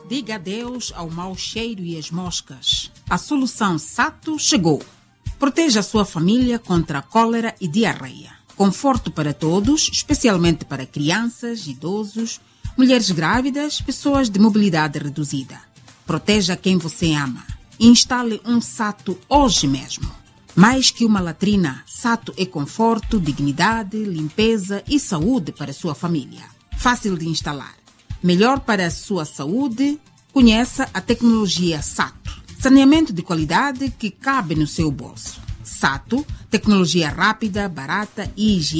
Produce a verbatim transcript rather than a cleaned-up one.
Diga adeus ao mau cheiro e as moscas. A solução Sato chegou. Proteja a sua família contra a cólera e diarreia. Conforto para todos, especialmente para crianças, idosos, mulheres grávidas, pessoas de mobilidade reduzida. Proteja quem você ama. Instale um Sato hoje mesmo. Mais que uma latrina, Sato é conforto, dignidade, limpeza e saúde para a sua família. Fácil de instalar. Melhor para a sua saúde, conheça a tecnologia Sato. Saneamento de qualidade que cabe no seu bolso. Sato, tecnologia rápida, barata e higiênica.